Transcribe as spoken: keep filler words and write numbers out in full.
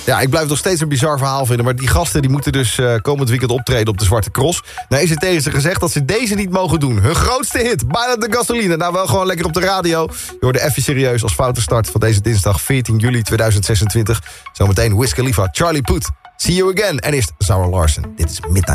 Ja, ik blijf het nog steeds een bizar verhaal vinden. Maar die gasten die moeten dus uh, komend weekend optreden op de Zwarte Cross. Nou is het tegen ze gezegd dat ze deze niet mogen doen. Hun grootste hit, bijna de gasoline. Nou, wel gewoon lekker op de radio. Je hoorde even serieus als foute start van deze dinsdag veertien juli tweeduizend zesentwintig. Zometeen Wiz Khalifa, Charlie Puth. See you again. En eerst Zara Larsson. Dit is Midnight.